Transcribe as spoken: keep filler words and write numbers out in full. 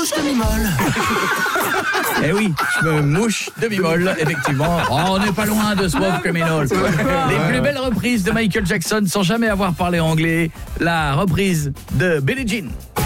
mouche demi-molle. Eh oui, je me mouche demi-molle, effectivement. Oh, on n'est pas loin de Smooth Criminal. Les plus belles reprises de Michael Jackson sans jamais avoir parlé anglais. La reprise de Billie Jean.